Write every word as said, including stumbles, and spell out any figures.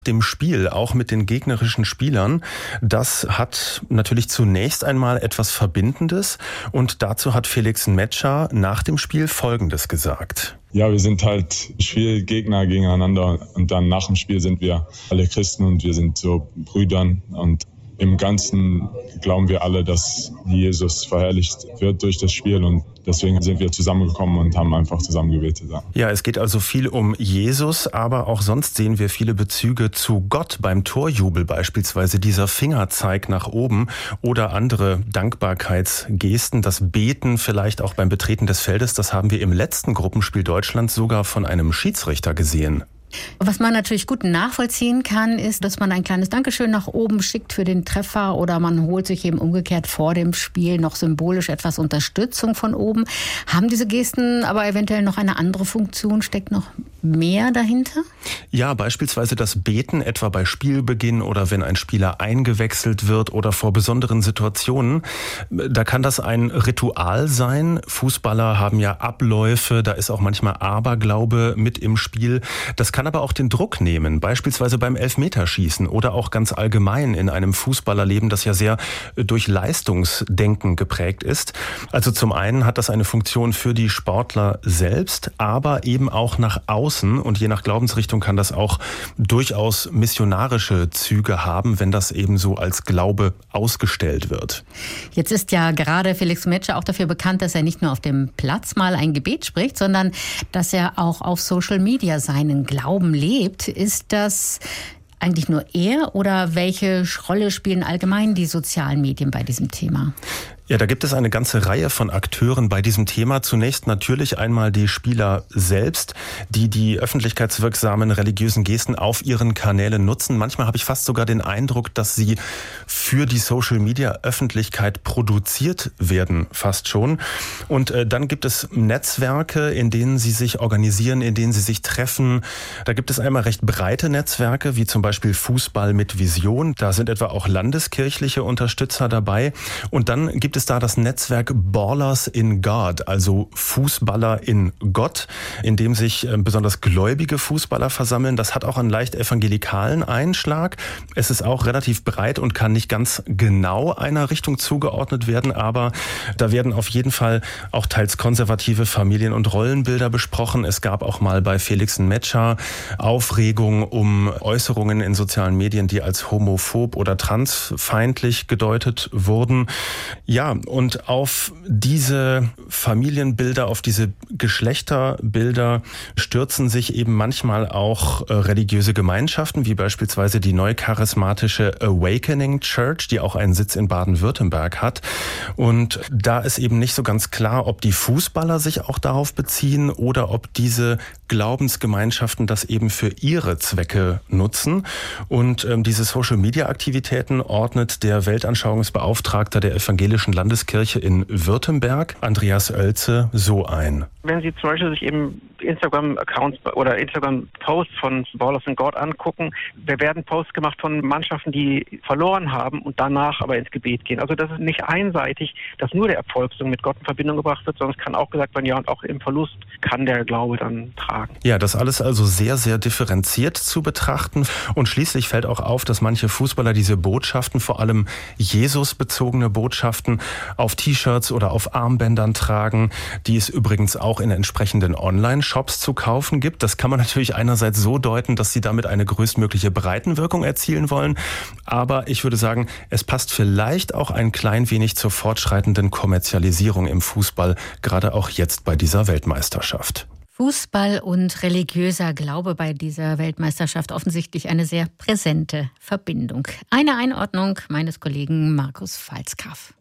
Dem Spiel, auch mit den gegnerischen Spielern, das hat natürlich zunächst einmal etwas Verbindendes und dazu hat Felix Metscher nach dem Spiel Folgendes gesagt. Ja, wir sind halt Spielgegner gegeneinander und dann nach dem Spiel sind wir alle Christen und wir sind so Brüdern und im Ganzen glauben wir alle, dass Jesus verherrlicht wird durch das Spiel und deswegen sind wir zusammengekommen und haben einfach zusammen gebetet. Ja. ja, es geht also viel um Jesus, aber auch sonst sehen wir viele Bezüge zu Gott beim Torjubel, beispielsweise dieser Fingerzeig nach oben oder andere Dankbarkeitsgesten, das Beten vielleicht auch beim Betreten des Feldes, das haben wir im letzten Gruppenspiel Deutschlands sogar von einem Schiedsrichter gesehen. Was man natürlich gut nachvollziehen kann, ist, dass man ein kleines Dankeschön nach oben schickt für den Treffer oder man holt sich eben umgekehrt vor dem Spiel noch symbolisch etwas Unterstützung von oben. Haben diese Gesten aber eventuell noch eine andere Funktion? Steckt noch mehr dahinter? Ja, beispielsweise das Beten etwa bei Spielbeginn oder wenn ein Spieler eingewechselt wird oder vor besonderen Situationen. Da kann das ein Ritual sein. Fußballer haben ja Abläufe, da ist auch manchmal Aberglaube mit im Spiel. Das kann aber auch den Druck nehmen, beispielsweise beim Elfmeterschießen oder auch ganz allgemein in einem Fußballerleben, das ja sehr durch Leistungsdenken geprägt ist. Also zum einen hat das eine Funktion für die Sportler selbst, aber eben auch nach außen. Und je nach Glaubensrichtung kann das auch durchaus missionarische Züge haben, wenn das eben so als Glaube ausgestellt wird. Jetzt ist ja gerade Felix Metscher auch dafür bekannt, dass er nicht nur auf dem Platz mal ein Gebet spricht, sondern dass er auch auf Social Media seinen Glauben lebt. Ist das eigentlich nur er oder welche Rolle spielen allgemein die sozialen Medien bei diesem Thema? Ja, da gibt es eine ganze Reihe von Akteuren bei diesem Thema. Zunächst natürlich einmal die Spieler selbst, die die öffentlichkeitswirksamen religiösen Gesten auf ihren Kanälen nutzen. Manchmal habe ich fast sogar den Eindruck, dass sie für die Social-Media-Öffentlichkeit produziert werden, fast schon. Und äh, dann gibt es Netzwerke, in denen sie sich organisieren, in denen sie sich treffen. Da gibt es einmal recht breite Netzwerke, wie zum Beispiel Fußball mit Vision. Da sind etwa auch landeskirchliche Unterstützer dabei. Und dann gibt es da das Netzwerk Ballers in God, also Fußballer in Gott, in dem sich besonders gläubige Fußballer versammeln. Das hat auch einen leicht evangelikalen Einschlag. Es ist auch relativ breit und kann nicht ganz genau einer Richtung zugeordnet werden, aber da werden auf jeden Fall auch teils konservative Familien- und Rollenbilder besprochen. Es gab auch mal bei Felix Metscher Aufregung um Äußerungen in sozialen Medien, die als homophob oder transfeindlich gedeutet wurden. Ja, und auf diese Familienbilder, auf diese Geschlechterbilder stürzen sich eben manchmal auch äh, religiöse Gemeinschaften, wie beispielsweise die neucharismatische Awakening Church, die auch einen Sitz in Baden-Württemberg hat. Und da ist eben nicht so ganz klar, ob die Fußballer sich auch darauf beziehen oder ob diese Glaubensgemeinschaften das eben für ihre Zwecke nutzen. Und ähm, diese Social-Media-Aktivitäten ordnet der Weltanschauungsbeauftragte der evangelischen Landeskirche in Württemberg, Andreas Oelze, so ein. Wenn Sie zum Beispiel sich eben Instagram-Accounts oder Instagram-Posts von Ballers in God angucken, da werden Posts gemacht von Mannschaften, die verloren haben und danach aber ins Gebet gehen. Also das ist nicht einseitig, dass nur der Erfolg so mit Gott in Verbindung gebracht wird, sondern es kann auch gesagt werden, ja, und auch im Verlust kann der Glaube dann tragen. Ja, das alles also sehr, sehr differenziert zu betrachten. Und schließlich fällt auch auf, dass manche Fußballer diese Botschaften, vor allem Jesus-bezogene Botschaften, auf T-Shirts oder auf Armbändern tragen, die es übrigens auch in entsprechenden Online-Shops zu kaufen gibt. Das kann man natürlich einerseits so deuten, dass sie damit eine größtmögliche Breitenwirkung erzielen wollen. Aber ich würde sagen, es passt vielleicht auch ein klein wenig zur fortschreitenden Kommerzialisierung im Fußball, gerade auch jetzt bei dieser Weltmeisterschaft. Fußball und religiöser Glaube bei dieser Weltmeisterschaft offensichtlich eine sehr präsente Verbindung. Eine Einordnung meines Kollegen Markus Pfalzgraf.